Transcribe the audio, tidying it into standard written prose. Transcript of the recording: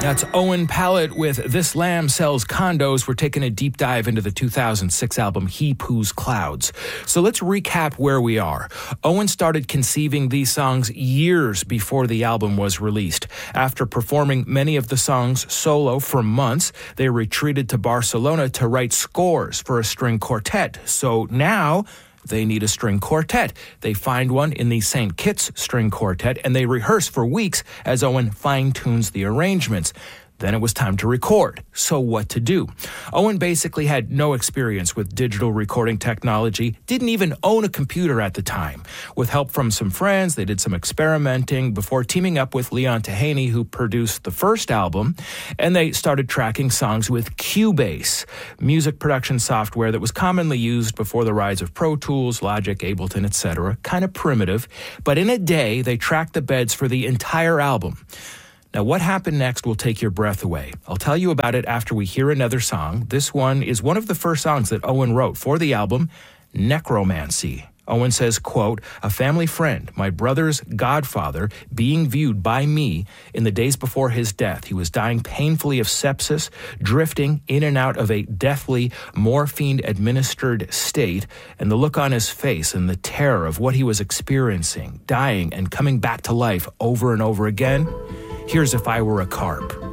That's Owen Pallett with This Lamb Sells Condos. We're taking a deep dive into the 2006 album He Poos Clouds. So let's recap where we are. Owen started conceiving these songs years before the album was released. After performing many of the songs solo for months, they retreated to Barcelona to write scores for a string quartet. So now they need a string quartet. They find one in the St. Kitts String Quartet, and they rehearse for weeks as Owen fine-tunes the arrangements. Then it was time to record. So what to do? Owen basically had no experience with digital recording technology, didn't even own a computer at the time. With help from some friends, they did some experimenting before teaming up with Leon Tehane, who produced the first album, and they started tracking songs with Cubase, music production software that was commonly used before the rise of Pro Tools, Logic, Ableton, etc. Kind of primitive, but in a day, they tracked the beds for the entire album. Now, what happened next will take your breath away. I'll tell you about it after we hear another song. This one is one of the first songs that Owen wrote for the album, Necromancy. Owen says, quote, "A family friend, my brother's godfather, being viewed by me in the days before his death. He was dying painfully of sepsis, drifting in and out of a deathly morphine-administered state, and the look on his face and the terror of what he was experiencing, dying and coming back to life over and over again. Here's If I Were a Carp."